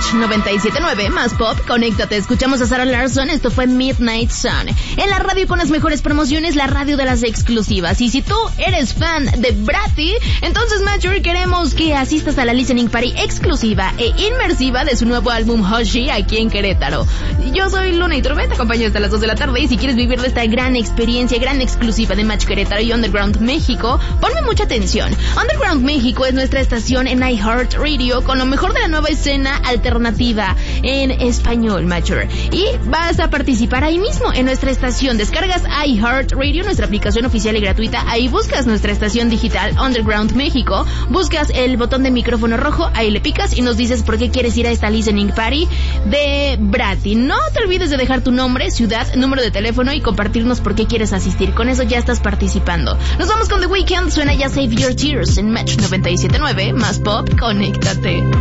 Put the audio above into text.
Match 97.9, más pop, conéctate. Escuchamos a Sarah Larsson, esto fue Midnight Sun. En la radio con las mejores promociones, la radio de las exclusivas. Y si tú eres fan de Bratty, entonces Major queremos que asistas a la listening party exclusiva e inmersiva de su nuevo álbum Hoshi aquí en Querétaro. Yo soy Luna y Turbeta, acompaño hasta las 2 de la tarde, y si quieres vivir de esta gran experiencia, gran exclusiva de Match Querétaro y Underground México, ponme mucha atención. Underground México es nuestra estación en iHeartRadio con lo mejor de la nueva escena alternativa en español, Major. Y vas a participar ahí mismo en nuestra estación. Descargas iHeartRadio, nuestra aplicación oficial y gratuita. Ahí buscas nuestra estación digital Underground México, buscas el botón de micrófono rojo, ahí le picas y nos dices por qué quieres ir a esta listening party de Bratty. No te olvides de dejar tu nombre, ciudad, número de teléfono y compartirnos por qué quieres asistir. Con eso ya estás participando. Nos vamos con The Weeknd, suena ya Save Your Tears en Match 97.9, más pop, conéctate.